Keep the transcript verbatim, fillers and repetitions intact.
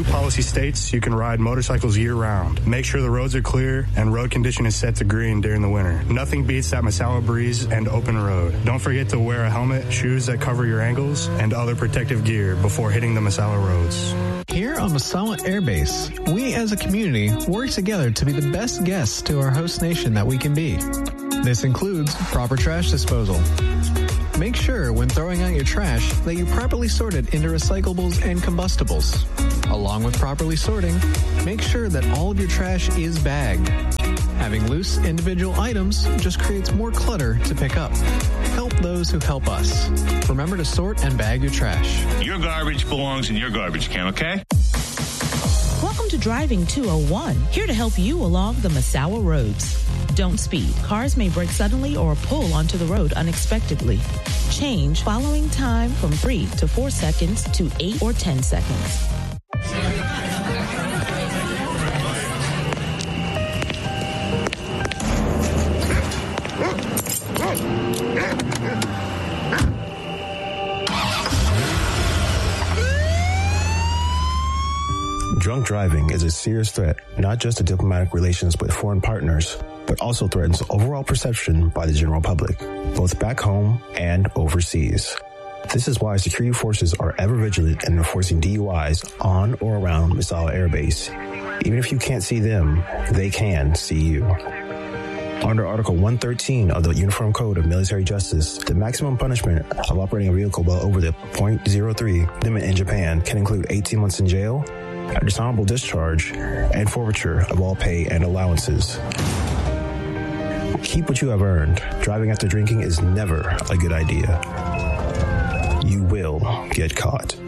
policy states you can ride motorcycles year-round. Make sure the roads are clear and road condition is set to green during the winter. Nothing beats that Misawa breeze and open road. Don't forget to wear a helmet, shoes that cover your ankles, and other protective gear before hitting the Misawa roads. Here on Misawa Air Base, we as a community work together to be the best guests to our host nation that we can be. This includes proper trash disposal. Make sure when throwing out your trash that you properly sort it into recyclables and combustibles. Along with properly sorting, make sure that all of your trash is bagged. Having loose individual items just creates more clutter to pick up. Help those who help us. Remember to sort and bag your trash. Your garbage belongs in your garbage can, okay? Welcome to Driving two oh one, here to help you along the Misawa roads. Don't speed. Cars may brake suddenly or pull onto the road unexpectedly. Change following time from three to four seconds to eight or ten seconds. Drunk driving is a serious threat, not just to diplomatic relations with foreign partners, but also threatens overall perception by the general public, both back home and overseas. This is why security forces are ever vigilant in enforcing D U Is on or around Misawa Air Base. Even if you can't see them, they can see you. Under Article one thirteen of the Uniform Code of Military Justice, the maximum punishment of operating a vehicle well over the point zero three limit in Japan can include eighteen months in jail, a dishonorable discharge, and forfeiture of all pay and allowances. Keep what you have earned. Driving after drinking is never a good idea. You will get caught.